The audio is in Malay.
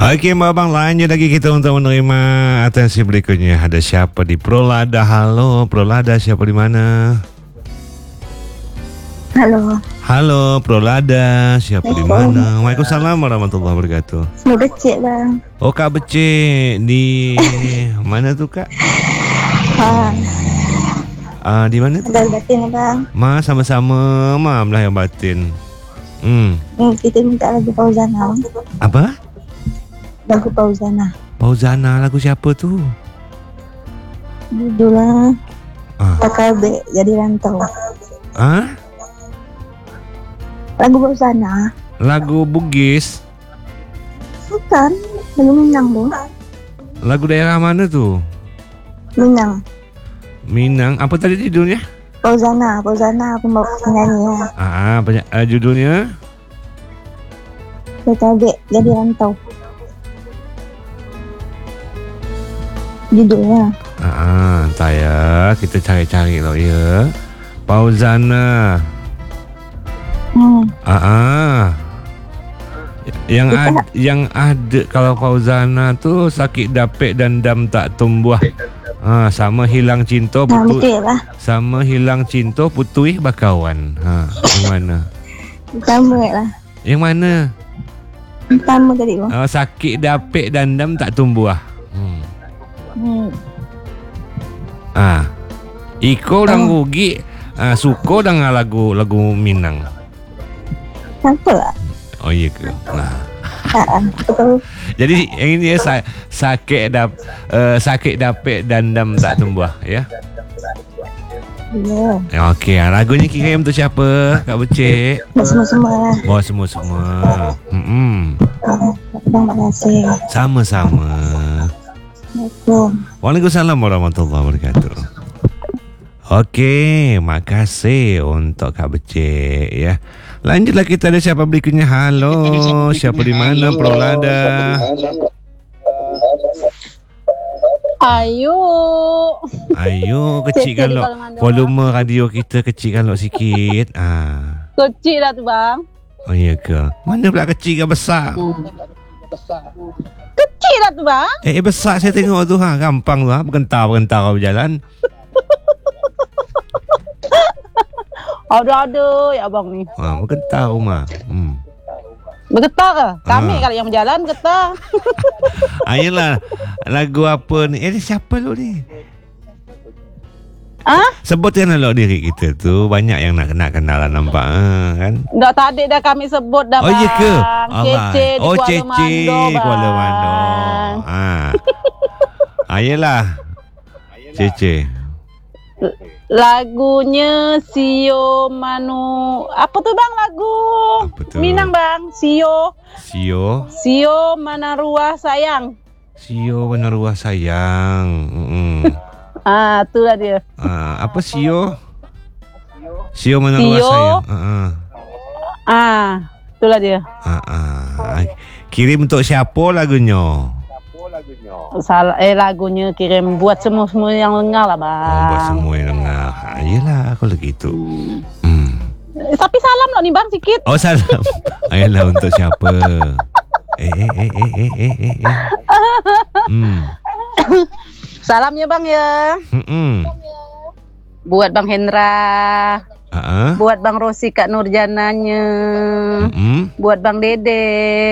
Okey, Abang, lanjut lagi kita untuk menerima atensi berikutnya. Ada siapa di Prolada? Halo, Prolada, siapa di mana? Halo. Halo, Prolada, siapa di mana? Waalaikumsalam warahmatullahi wabarakatuh. Mau becek bang. Oh, Kak Becik di mana tu, Kak? Di mana tu? Ada batin bang. Sama-sama, lah yang batin. Kita minta lagu Fauzana. Apa? Lagu Fauzana. Fauzana, lagu siapa tu? Judulnya TKB jadi rantau. Lagu Fauzana. Lagu Bugis? Bukan, lagu Minang tu. Lagu daerah mana tu? Minang. Apa tadi judulnya? Fauzana aku mau penyanyi ya. Judulnya? TKB jadi rantau. Judulnya. Entah ya, kita cari-cari loh ya. Fauzana. Yang ada kalau Fauzana tu sakit dapet dan dam tak tumbuh. Sama hilang cinta sama hilang cinta putui bakawan. Yang mana? Pertama lah. Yang mana? Pertama tadi bang. Sakit dapet dan dam tak tumbuh. Iko orang rugi suko dengan lagu Minang. Apa lah? Oh iya ke? Betul. Jadi yang ini sakit dapet dan dam tak tumbuh ya. Ya. Okey, lagunya kirim untuk siapa? Kak Becik. Semua lah. Oh, semua. Terima kasih. Sama-sama. Waalaikumsalam warahmatullahi wabarakatuh. Okey, makasih untuk Kak Becik ya. Lanjutlah, kita ada siapa berikutnya. Halo, siapa di mana? Prolada. Ayo, kecilkan lo volume radio kita, kecilkan lo sikit. Kecil lah tu bang. Oh iya ke? Mana pula kecil ke besar? Kecil lah tu bang. Besar saya tengok tu gampang tu bergentar berjalan. Ada ya abang ni. Bergetar rumah. Bergetar ke? Kami kalau yang berjalan getar. Ayolah, lagu apa ni? Siapa lo ni? Sebutkan lo diri kita tu. Banyak yang nak kenal nampak kan? Tadi dah kami sebut dah bang. Oh iya ke? Cece di Kuala Mando. Ayolah, Cece. Lagunya Sio Manu. Apa tu bang lagu? Minang bang. Sio Manaruah Sayang. Sio Manaruah Sayang. Itulah dia. Apa Sio Manaruah Sayang. Itulah dia. Kirim untuk siapa lagunya? Lagunya kirim buat semua yang dengar lah bang. Buat semua yang dengar. Ayolah kalau gitu. Tapi salam lah ni bang sikit. Oh, salam. Ayolah, untuk siapa? Salamnya bang ya. Buat Bang Hendra. Buat Bang Rosi Kak Nurjananya. Buat Bang Dede.